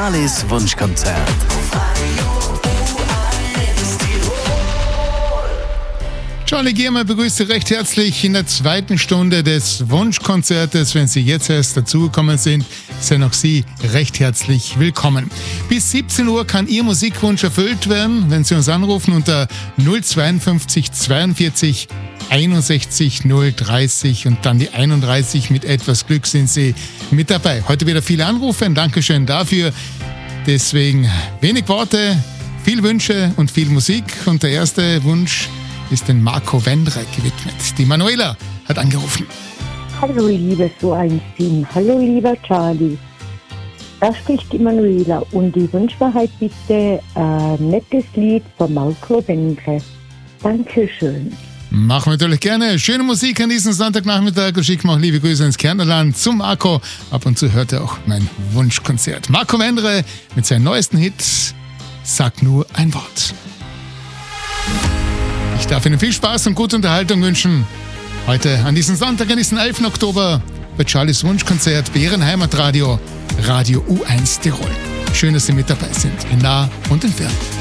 Charlies Wunschkonzert. Charlie Giermann begrüßt Sie recht herzlich in der zweiten Stunde des Wunschkonzertes. Wenn Sie jetzt erst dazugekommen sind, sind auch Sie recht herzlich willkommen. Bis 17 Uhr kann Ihr Musikwunsch erfüllt werden, wenn Sie uns anrufen unter 052 42 61 030 und dann die 31. Mit etwas Glück sind Sie mit dabei. Heute wieder viele Anrufe, ein Dankeschön dafür. Deswegen wenig Worte, viel Wünsche und viel Musik. Und der erste Wunsch ist den Marco Wendre gewidmet. Die Manuela hat angerufen. Hallo liebes So ein Team, hallo lieber Charlie. Da spricht die Manuela und ich wünsche mir halt bitte ein nettes Lied von Marco Wendre. Dankeschön. Machen wir natürlich gerne. Schöne Musik an diesem Sonntagnachmittag. Und schicken wir auch liebe Grüße ins Kärntnerland zum Marco. Ab und zu hört er auch mein Wunschkonzert. Marco Wendre mit seinem neuesten Hit Sag nur ein Wort. Ich darf Ihnen viel Spaß und gute Unterhaltung wünschen. Heute an diesem Sonntag, an diesem 11. Oktober bei Charlies Wunschkonzert bei Ihrem Heimatradio, Radio U1 Tirol. Schön, dass Sie mit dabei sind, in nah und in fern.